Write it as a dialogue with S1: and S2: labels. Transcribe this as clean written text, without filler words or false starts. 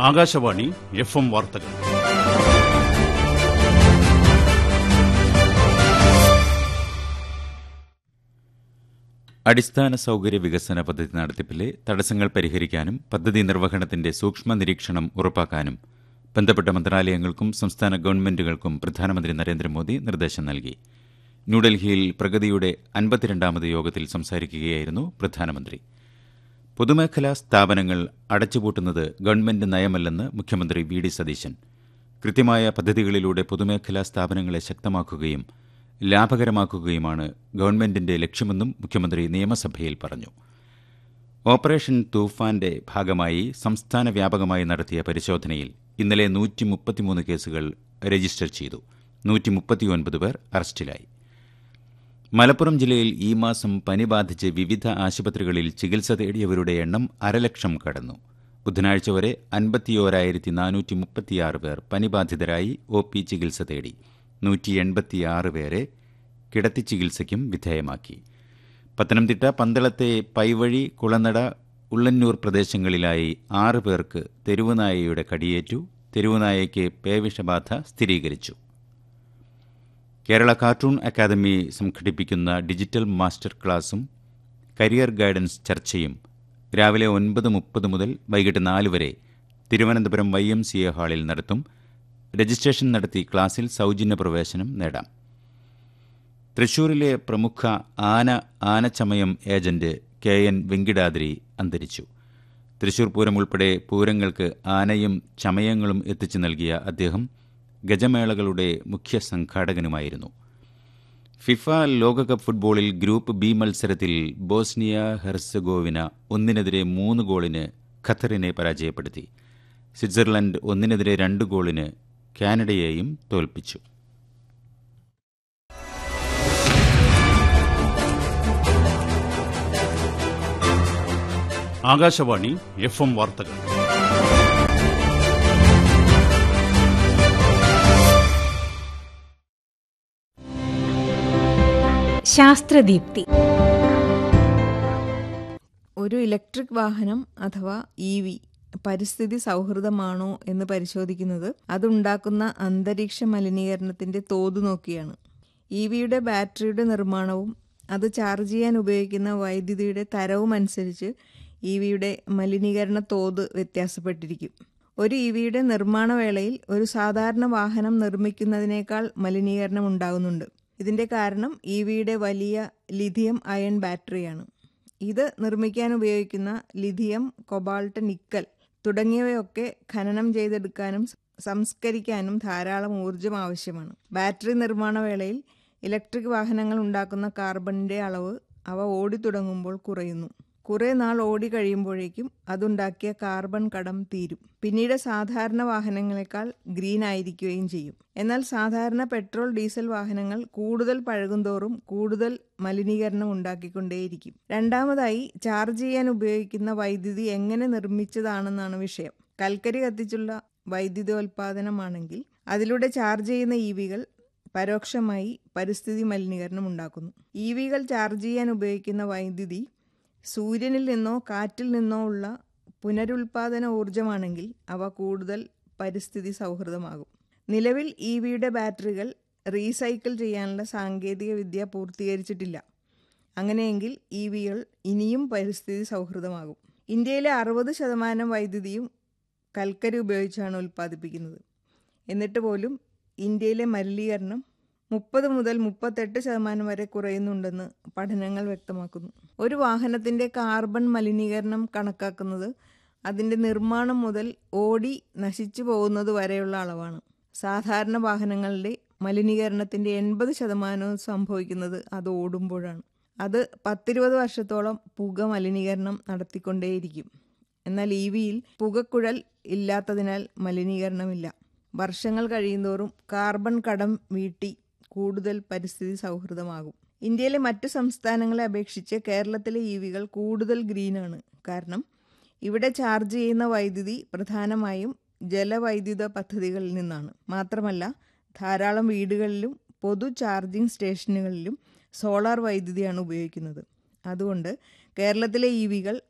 S1: Akashvani FM വാർത്തകൾ.
S2: അടിസ്ഥാന സൗകര്യ വികസന പദ്ധതി നടത്തിപ്പിലെ തടസ്സങ്ങൾ പരിഹരിക്കാനും പദ്ധതി നിർവഹണത്തിന്റെ സൂക്ഷ്മ നിരീക്ഷണം ഉറപ്പാക്കാനും ബന്ധപ്പെട്ട മന്ത്രാലയങ്ങൾക്കും സംസ്ഥാന ഗവൺമെന്റുകൾക്കും പ്രധാനമന്ത്രി നരേന്ദ്രമോദി നിർദ്ദേശം നൽകി. ന്യൂഡൽഹിയിൽ പ്രഗതിയുടെ 52ാമത് യോഗത്തിൽ സംസാരിക്കുകയായിരുന്നു പ്രധാനമന്ത്രി. പൊതുമേഖലാ സ്ഥാപനങ്ങൾ അടച്ചുപൂട്ടുന്നത് ഗവൺമെന്റ് നയമല്ലെന്ന് മുഖ്യമന്ത്രി വി.ഡി. സതീശൻ. കൃത്യമായ പദ്ധതികളിലൂടെ പൊതുമേഖലാ സ്ഥാപനങ്ങളെ ശക്തമാക്കുകയും ലാഭകരമാക്കുകയുമാണ് ഗവൺമെന്റിന്റെ ലക്ഷ്യമെന്നും മുഖ്യമന്ത്രി നിയമസഭയിൽ പറഞ്ഞു. ഓപ്പറേഷൻ തൂഫാന്റെ ഭാഗമായി സംസ്ഥാന വ്യാപകമായി നടത്തിയ പരിശോധനയിൽ ഇന്നലെ 133 കേസുകൾ രജിസ്റ്റർ ചെയ്തു. 139 പേർ അറസ്റ്റിലായി. മലപ്പുറം ജില്ലയിൽ ഈ മാസം പനി ബാധിച്ച് വിവിധ ആശുപത്രികളിൽ ചികിത്സ തേടിയവരുടെ എണ്ണം 1,00,000 കടന്നു. ബുധനാഴ്ച വരെ 51,436 പേർ പനിബാധിതരായി OP ചികിത്സ തേടി. 186 പേരെ കിടത്തി ചികിത്സയ്ക്കും വിധേയമാക്കി. പത്തനംതിട്ട പന്തളത്തെ പൈവഴി, കുളനട, ഉള്ളന്നൂർ പ്രദേശങ്ങളിലായി 6 പേർക്ക് തെരുവുനായയുടെ കടിയേറ്റു. തെരുവുനായയ്ക്ക് പേവിഷബാധ സ്ഥിരീകരിച്ചു. കേരള കാർട്ടൂൺ അക്കാദമി സംഘടിപ്പിക്കുന്ന ഡിജിറ്റൽ മാസ്റ്റർ ക്ലാസും കരിയർ ഗൈഡൻസ് ചർച്ചയും രാവിലെ 9:30 മുതൽ വൈകിട്ട് 4 വരെ തിരുവനന്തപുരം YMCA ഹാളിൽ നടത്തും. രജിസ്ട്രേഷൻ നടത്തി ക്ലാസിൽ സൗജന്യ പ്രവേശനം നേടാം. തൃശൂരിലെ പ്രമുഖ ആനച്ചമയം ഏജന്റ് KN വെങ്കിടാദ്രി അന്തരിച്ചു. തൃശൂർ പൂരം ഉൾപ്പെടെ പൂരങ്ങൾക്ക് ആനയും ചമയങ്ങളും എത്തിച്ചു നൽകിയ അദ്ദേഹം ഗജമേളകളുടെ മുഖ്യ സംഘാടകനുമായിരുന്നു. ഫിഫ ലോകകപ്പ് ഫുട്ബോളിൽ ഗ്രൂപ്പ് ബി മത്സരത്തിൽ ബോസ്നിയ ഹെർസഗോവിന 1-3 ഗോളിന് ഖത്തറിനെ പരാജയപ്പെടുത്തി. സ്വിറ്റ്സർലൻഡ് 1-2 ഗോളിന് കാനഡയെയും തോൽപ്പിച്ചു.
S1: ആകാശവാണി FM വാർത്തകൾ.
S3: ശാസ്ത്രദീപ്തി.
S4: ഒരു ഇലക്ട്രിക് വാഹനം അഥവാ EV പരിസ്ഥിതി സൗഹൃദമാണോ എന്ന് പരിശോധിക്കുന്നത് അതുണ്ടാക്കുന്ന അന്തരീക്ഷ മലിനീകരണത്തിന്റെ തോത് നോക്കിയാണ്. EVയുടെ ബാറ്ററിയുടെ നിർമ്മാണവും അത് ചാർജ് ചെയ്യാൻ ഉപയോഗിക്കുന്ന വൈദ്യുതിയുടെ തരവും അനുസരിച്ച് EVയുടെ മലിനീകരണ തോത് വ്യത്യാസപ്പെട്ടിരിക്കും. ഒരു EVയുടെ നിർമ്മാണ വേളയിൽ ഒരു സാധാരണ വാഹനം നിർമ്മിക്കുന്നതിനേക്കാൾ മലിനീകരണം ഉണ്ടാകുന്നുണ്ട്. ഇതിന്റെ കാരണം EVയുടെ വലിയ ലിഥിയം അയൺ ബാറ്ററിയാണ്. ഇത് നിർമ്മിക്കാൻ ഉപയോഗിക്കുന്ന ലിഥിയം, കൊബാൾട്ട്, നിക്കൽ തുടങ്ങിയവയൊക്കെ ഖനനം ചെയ്തെടുക്കാനും സംസ്കരിക്കാനും ധാരാളം ഊർജം ആവശ്യമാണ്. ബാറ്ററി നിർമ്മാണ വേളയിൽ ഇലക്ട്രിക് വാഹനങ്ങൾ ഉണ്ടാക്കുന്ന കാർബണിന്റെ അളവ് അവ ഓടിത്തുടങ്ങുമ്പോൾ കുറയുന്നു. കുറെ നാൾ ഓടി കഴിയുമ്പോഴേക്കും അതുണ്ടാക്കിയ കാർബൺ കടം തീരും. പിന്നീട് സാധാരണ വാഹനങ്ങളെക്കാൾ ഗ്രീൻ ആയിരിക്കുകയും ചെയ്യും. എന്നാൽ സാധാരണ പെട്രോൾ, ഡീസൽ വാഹനങ്ങൾ കൂടുതൽ പഴകുന്തോറും കൂടുതൽ മലിനീകരണം ഉണ്ടാക്കിക്കൊണ്ടേയിരിക്കും. രണ്ടാമതായി, ചാർജ് ചെയ്യാൻ ഉപയോഗിക്കുന്ന വൈദ്യുതി എങ്ങനെ നിർമ്മിച്ചതാണെന്നാണ് വിഷയം. കൽക്കരി കത്തിച്ചുള്ള വൈദ്യുതോൽപാദനമാണെങ്കിൽ അതിലൂടെ ചാർജ് ചെയ്യുന്ന EVകൾ പരോക്ഷമായി പരിസ്ഥിതി മലിനീകരണം ഉണ്ടാക്കുന്നു. EVകൾ ചാർജ് ചെയ്യാൻ ഉപയോഗിക്കുന്ന വൈദ്യുതി സൂര്യനിൽ നിന്നോ കാറ്റിൽ നിന്നോ ഉള്ള പുനരുൽപാദന ഊർജമാണെങ്കിൽ അവ കൂടുതൽ പരിസ്ഥിതി സൗഹൃദമാകും. നിലവിൽ EVയുടെ ബാറ്ററികൾ റീസൈക്കിൾ ചെയ്യാനുള്ള സാങ്കേതിക വിദ്യ പൂർത്തീകരിച്ചിട്ടില്ല. അങ്ങനെയെങ്കിൽ EVകൾ ഇനിയും പരിസ്ഥിതി സൗഹൃദമാകും. ഇന്ത്യയിലെ 60% വൈദ്യുതിയും കൽക്കരി ഉപയോഗിച്ചാണ് ഉൽപ്പാദിപ്പിക്കുന്നത്. എന്നിട്ട് പോലും ഇന്ത്യയിലെ മലിനീകരണം 30 മുതൽ 38% വരെ കുറയുന്നുണ്ടെന്ന് പഠനങ്ങൾ വ്യക്തമാക്കുന്നു. ഒരു വാഹനത്തിന്റെ കാർബൺ മലിനീകരണം കണക്കാക്കുന്നത് അതിന്റെ നിർമ്മാണം മുതൽ ഓടി നശിച്ചു പോകുന്നത് വരെയുള്ള അളവാണ്. സാധാരണ വാഹനങ്ങളുടെ മലിനീകരണത്തിന്റെ 80% സംഭവിക്കുന്നത് അത് ഓടുമ്പോഴാണ്. അത് 10-20 വർഷത്തോളം പുക മലിനീകരണം നടത്തിക്കൊണ്ടേയിരിക്കും. എന്നാൽ EVയിൽ പുകക്കുഴൽ ഇല്ലാത്തതിനാൽ മലിനീകരണമില്ല. വർഷങ്ങൾ കഴിയുന്തോറും കാർബൺ കടം വീട്ടി കൂടുതൽ പരിസ്ഥിതി സൗഹൃദമാകും. ഇന്ത്യയിലെ മറ്റ് സംസ്ഥാനങ്ങളെ അപേക്ഷിച്ച് കേരളത്തിലെ EVകൾ കൂടുതൽ ഗ്രീനാണ്. കാരണം ഇവിടെ ചാർജ് ചെയ്യുന്ന വൈദ്യുതി പ്രധാനമായും ജലവൈദ്യുത പദ്ധതികളിൽ നിന്നാണ്. മാത്രമല്ല ധാരാളം വീടുകളിലും പൊതു ചാർജിംഗ് സ്റ്റേഷനുകളിലും സോളാർ വൈദ്യുതിയാണ് ഉപയോഗിക്കുന്നത്. അതുകൊണ്ട് കേരളത്തിലെ EVകൾ